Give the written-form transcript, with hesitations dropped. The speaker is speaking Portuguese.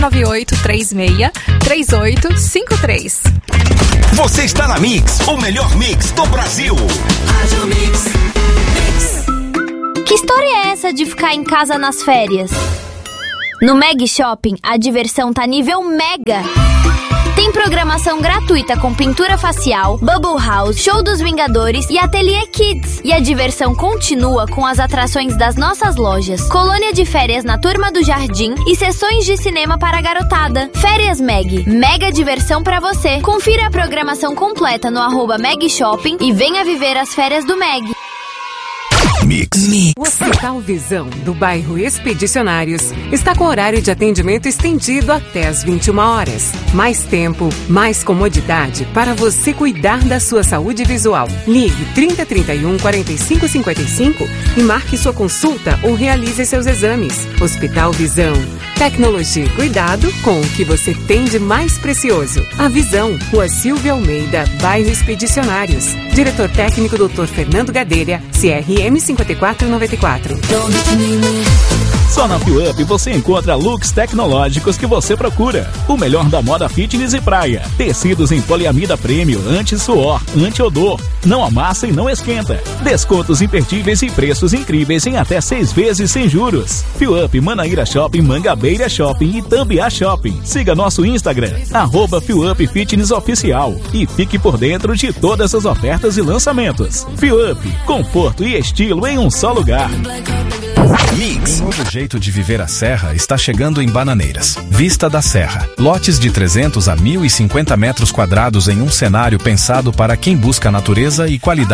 9836-3853. Você está na Mix, o melhor mix do Brasil. Rádio Mix. Que história é essa de ficar em casa nas férias? No Meg Shopping, a diversão tá nível mega. Tem programação gratuita com pintura facial, Bubble House, Show dos Vingadores e Ateliê Kids. E a diversão continua com as atrações das nossas lojas, colônia de férias na Turma do Jardim e sessões de cinema para a garotada. Férias Meg, mega diversão pra você. Confira a programação completa no @Meg Shopping e venha viver as férias do Meg. Mix. O Hospital Visão, do bairro Expedicionários, está com horário de atendimento estendido até às 21 horas. Mais tempo, mais comodidade para você cuidar da sua saúde visual. Ligue 3031 4555 e marque sua consulta ou realize seus exames. Hospital Visão. Tecnologia e cuidado com o que você tem de mais precioso. A Visão, Rua Silvia Almeida, bairro Expedicionários. Diretor técnico Dr. Fernando Gadelha, CRM 5494. Só na FIUP você encontra looks tecnológicos que você procura. O melhor da moda fitness e praia. Tecidos em poliamida premium, anti-suor, anti-odor. Não amassa e não esquenta. Descontos imperdíveis e preços incríveis em até 6 vezes sem juros. FIUP, Manaíra Shopping, Mangabeira Shopping e Tambiá Shopping. Siga nosso Instagram, @FIUP Fitness Oficial. E fique por dentro de todas as ofertas e lançamentos. FIUP, conforto e estilo em um só lugar. Mix. Um novo jeito de viver a Serra está chegando em Bananeiras. Vista da Serra. Lotes de 300 a 1.050 metros quadrados em um cenário pensado para quem busca natureza e qualidade.